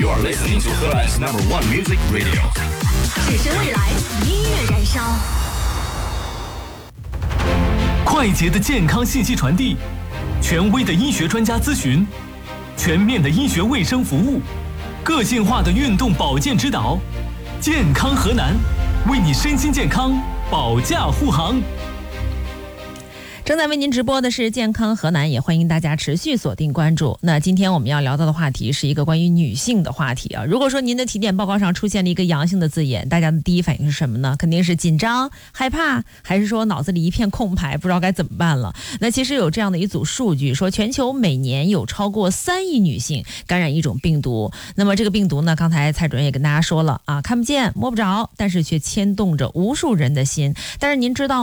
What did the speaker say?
You're listening to Headline's #1 Music Radio。 只是未来，音乐燃烧。 快捷的健康信息传递，权威的医学专家咨询，全面的医学卫生服务，个性化的运动保健指导，健康河南，为你身心健康保驾护航。 正在为您直播的是健康河南，也欢迎大家持续锁定关注。那今天我们要聊到的话题是一个关于女性的话题啊。如果说您的体检报告上出现了一个阳性的字眼，大家的第一反应是什么呢？肯定是紧张、害怕，还是说脑子里一片空白，不知道该怎么办了？那其实有这样的一组数据，说全球每年有超过3亿女性感染一种病毒。那么这个病毒呢，刚才蔡主任也跟大家说了啊，看不见、摸不着，但是却牵动着无数人的心。但是您知道